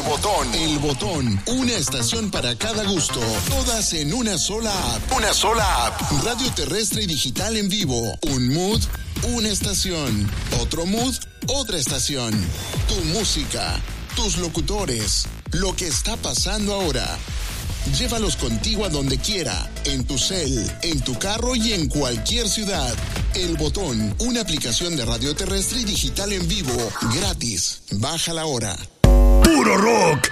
El Botón. Una estación para cada gusto. Todas en una sola app. Radio terrestre y digital en vivo. Un mood, una estación. Otro mood, otra estación. Tu música, tus locutores, lo que está pasando ahora. Llévalos contigo a donde quiera, en tu cel, en tu carro y en cualquier ciudad. El Botón, una aplicación de radio terrestre y digital en vivo, gratis. Bájala ahora. Puro rock.